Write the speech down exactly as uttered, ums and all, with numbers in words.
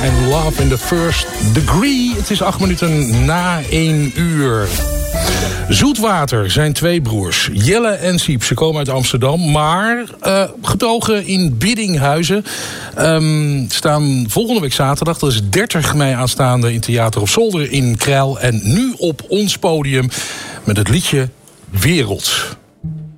en Love in the First Degree. Het is acht minuten na één uur. Zoetwater zijn twee broers, Jelle en Siep. Ze komen uit Amsterdam, maar uh, getogen in Biddinghuizen. Um, staan volgende week zaterdag, dat is dertig mei aanstaande... in Theater op Zolder in Krijl. En nu op ons podium met het liedje Wereld.